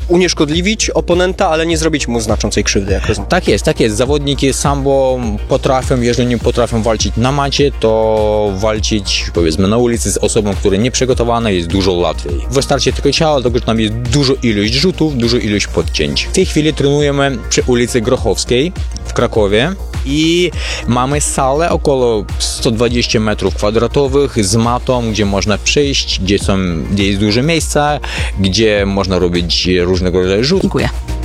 unieszkodliwić oponenta, ale nie zrobić mu znaczącej krzywdy, jak rozumiem. Tak jest, tak jest. Zawodniki sambo potrafią, jeżeli nie potrafią walczyć na macie, to walczyć, powiedzmy, na ulicy z osobą, która nieprzygotowana, jest dużo łatwiej. Wystarczy tylko ciało, dlatego że tam jest dużo ilość rzutów, dużo ilość podcięć. W tej chwili trenujemy przy ulicy Grochowskiej w Krakowie i mamy salę około 120 metrów kwadratowych z matą, gdzie można przejść, gdzie jest dużo miejsca, gdzie można robić różnego rodzaju rzuty. Dziękuję.